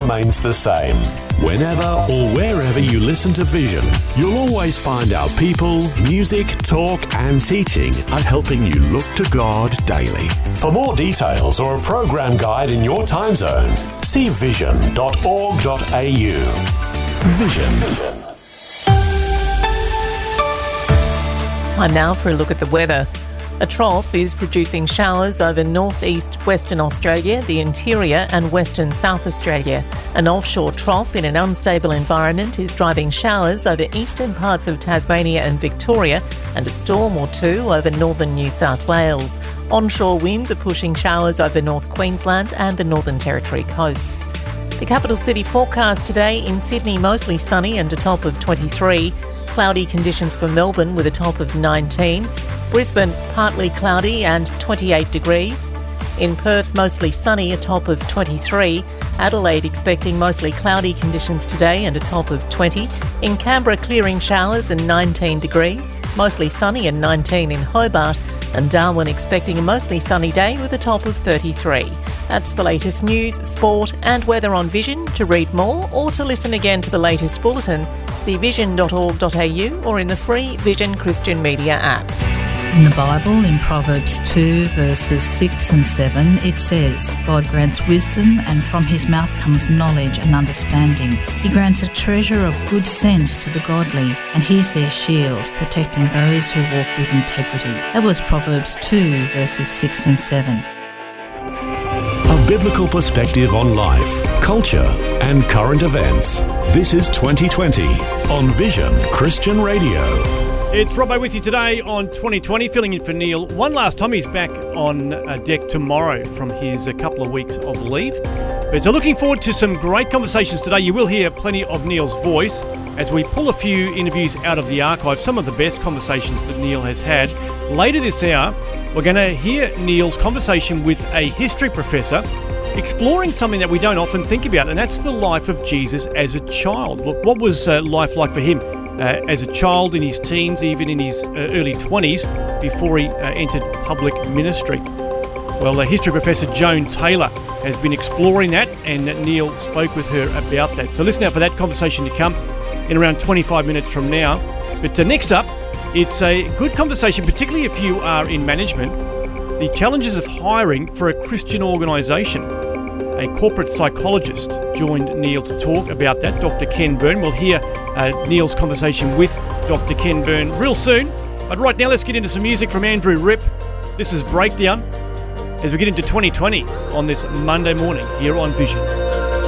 remains the same. Whenever or wherever you listen to Vision, you'll always find our people, music, talk and teaching are helping you look to God daily. For more details or a program guide in your time zone, see vision.org.au. Vision. Time now for a look at the weather. A trough is producing showers over northeast Western Australia, the interior and western South Australia. An offshore trough in an unstable environment is driving showers over eastern parts of Tasmania and Victoria, and a storm or two over northern New South Wales. Onshore winds are pushing showers over North Queensland and the Northern Territory coasts. The capital city forecast today: in Sydney mostly sunny and a top of 23. Cloudy conditions for Melbourne with a top of 19. Brisbane partly cloudy and 28 degrees. In Perth mostly sunny, a top of 23. Adelaide expecting mostly cloudy conditions today and a top of 20. In Canberra clearing showers and 19 degrees. Mostly sunny and 19 in Hobart. And Darwin expecting a mostly sunny day with a top of 33. That's the latest news, sport and weather on Vision. To read more or to listen again to the latest bulletin, see vision.org.au or in the free Vision Christian Media app. In the Bible, in Proverbs 2, verses 6 and 7, it says, God grants wisdom, and from his mouth comes knowledge and understanding. He grants a treasure of good sense to the godly, and he's their shield, protecting those who walk with integrity. That was Proverbs 2, verses 6 and 7. A biblical perspective on life, culture and current events. This is 2020 on Vision Christian Radio. It's Robbo with you today on 2020, filling in for Neil. One last time, he's back on deck tomorrow from his couple of weeks of leave. But so looking forward to some great conversations today. You will hear plenty of Neil's voice as we pull a few interviews out of the archive, some of the best conversations that Neil has had. Later this hour, we're going to hear Neil's conversation with a history professor exploring something that we don't often think about, and that's the life of Jesus as a child. Look, what was life like for him? As a child, in his teens, even in his early 20s, before he entered public ministry. Well, history professor Joan Taylor has been exploring that, and Neil spoke with her about that. So listen out for that conversation to come in around 25 minutes from now. But next up, it's a good conversation, particularly if you are in management, the challenges of hiring for a Christian organisation. A corporate psychologist joined Neil to talk about that, Dr. Ken Byrne. We'll hear Neil's conversation with Dr. Ken Byrne real soon. But right now, let's get into some music from Andrew Ripp. This is Breakdown as we get into 2020 on this Monday morning here on Vision.